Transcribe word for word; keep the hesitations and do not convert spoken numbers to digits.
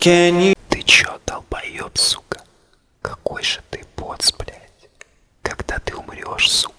Can you... Ты чё, долбоёб, сука? Какой же ты поц, блядь. Когда ты умрёшь, сука?